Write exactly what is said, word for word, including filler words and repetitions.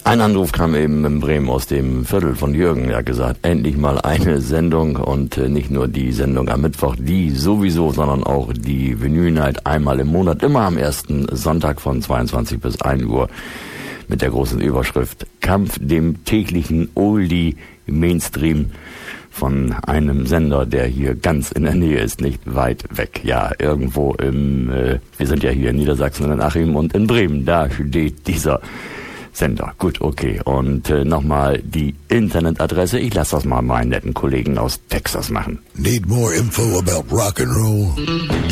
Ein Anruf kam eben in Bremen aus dem Viertel von Jürgen. Er hat gesagt, endlich mal eine Sendung und äh, nicht nur die Sendung am Mittwoch, die sowieso, sondern auch die Vinyl Night einmal im Monat, immer am ersten Sonntag von zweiundzwanzig bis ein Uhr mit der großen Überschrift Kampf dem täglichen Oldie Mainstream von einem Sender, der hier ganz in der Nähe ist, nicht weit weg. Ja, irgendwo im, äh, wir sind ja hier in Niedersachsen, in Achim und in Bremen, da steht dieser Sender. Gut, okay. Und äh, nochmal die Internetadresse. Ich lasse das mal meinen netten Kollegen aus Texas machen. Need more info about rock and roll?